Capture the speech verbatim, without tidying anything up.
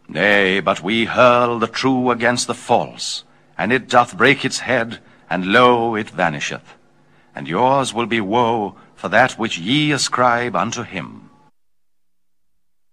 Nay, but we hurl the true against the false, and it doth break its head, and lo, it vanisheth. And yours will be woe for that which ye ascribe unto him.